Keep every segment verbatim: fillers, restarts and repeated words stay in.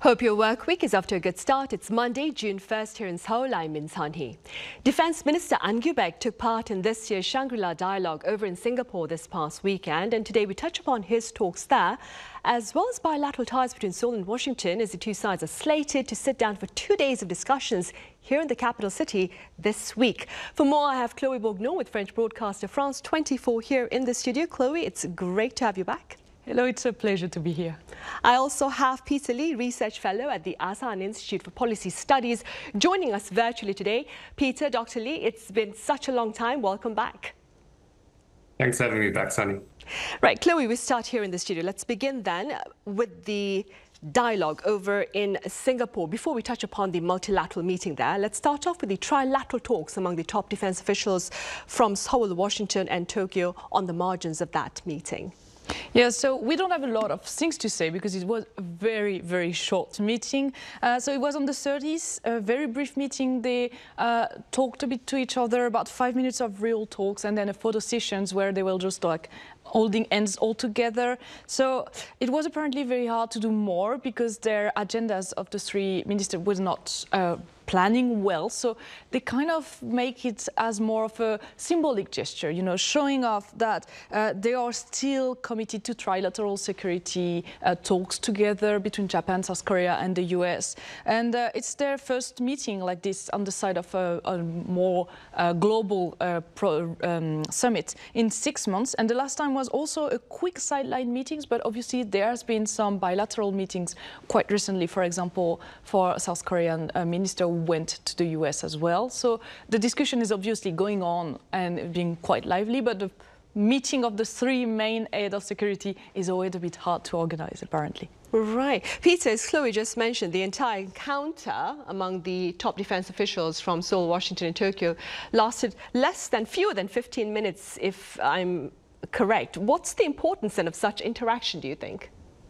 Hope your work week is off to a good start. It's Monday, June first here in Seoul. I'm Min Sun-hee. Defence Minister An Kyu-baek took part in this year's Shangri-La Dialogue over in Singapore this past weekend, and today we touch upon his talks there, as well as bilateral ties between Seoul and Washington, as the two sides are slated to sit down for two days of discussions here in the capital city this week. For more, I have Chloe Bourgnon with French broadcaster France twenty-four here in the studio. Chloe, it's great to have you back. Hello, it's a pleasure to be here. I also have Peter Lee, Research Fellow at the Asan Institute for Policy Studies, joining us virtually today. Peter, Doctor Lee, it's been such a long time. Welcome back. Thanks for having me back, Sunny. Right, Chloe, we start here in the studio. Let's begin then with the dialogue over in Singapore. Before we touch upon the multilateral meeting there, let's start off with the trilateral talks among the top defense officials from Seoul, Washington and Tokyo on the margins of that meeting. Yeah, so we don't have a lot of things to say because it was a very, very short meeting. Uh, so it was on the thirtieth, a very brief meeting. They uh, talked a bit to each other, about five minutes of real talks, and then a photo sessions where they were just like holding hands all together. So it was apparently very hard to do more because their agendas of the three ministers was not uh, planning well. So they kind of make it as more of a symbolic gesture, you know, showing off that uh, they are still committed to trilateral security uh, talks together between Japan, South Korea and the U S. And uh, it's their first meeting like this on the side of a, a more uh, global uh, pro, um, summit in six months. And the last time was also a quick sideline meetings, but obviously there has been some bilateral meetings quite recently. For example, for South Korean uh, minister went to the U S as well. So the discussion is obviously going on and being quite lively, but the meeting of the three main heads of security is always a bit hard to organize, apparently. Right. Peter, as Chloe just mentioned, the entire encounter among the top defense officials from Seoul, Washington and Tokyo lasted less than, fewer than fifteen minutes, if I'm correct. What's the importance then of such interaction, do you think?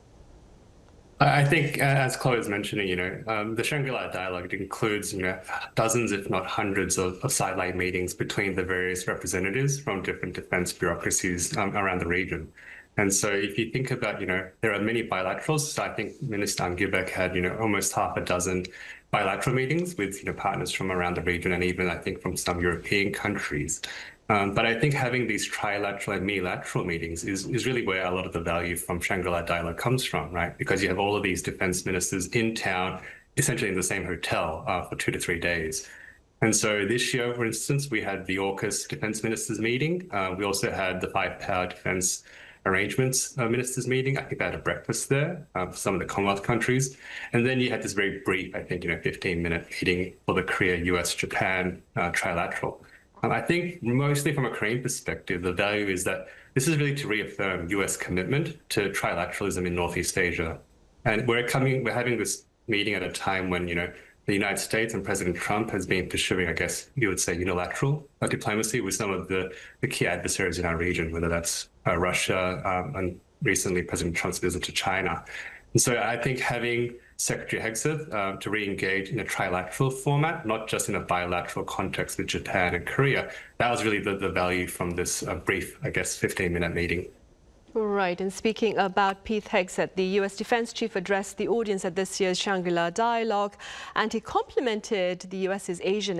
I think, as Chloe was mentioning, you know, um, the Shangri-La Dialogue includes, you know, dozens, if not hundreds, of, of sideline meetings between the various representatives from different defense bureaucracies um, around the region. And so, if you think about, you know, there are many bilaterals. So I think Minister An Kyu-baek had, you know, almost half a dozen bilateral meetings with, you know, partners from around the region, and even I think from some European countries. Um, but I think having these trilateral and unilateral meetings is, is really where a lot of the value from Shangri-La Dialogue comes from, right? Because you have all of these defense ministers in town, essentially in the same hotel uh, for two to three days. And so this year, for instance, we had the AUKUS defense ministers meeting. Uh, we also had the Five Power Defense Arrangements uh, ministers meeting. I think they had a breakfast there uh, for some of the Commonwealth countries. And then you had this very brief, I think, you know, fifteen minute meeting for the Korea, U S, Japan uh, trilateral. I think mostly from a Korean perspective, the value is that this is really to reaffirm U S commitment to trilateralism in Northeast Asia. And we're coming, we're having this meeting at a time when, you know, the United States and President Trump has been pursuing, I guess you would say, unilateral uh, diplomacy with some of the, the key adversaries in our region, whether that's uh, Russia um, and recently President Trump's visit to China. And so I think having Secretary Hegseth uh, to re-engage in a trilateral format, not just in a bilateral context with Japan and Korea, that was really the, the value from this uh, brief, I guess, fifteen minute meeting. Right, and speaking about Pete Hegseth, the U S Defense Chief addressed the audience at this year's Shangri-La Dialogue, and he complimented the U S's Asian